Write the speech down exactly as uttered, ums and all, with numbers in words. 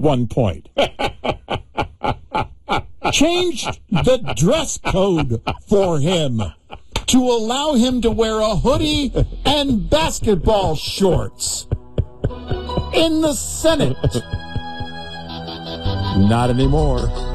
one point. Changed the dress code for him to allow him to wear a hoodie and basketball shorts in the Senate. Not anymore.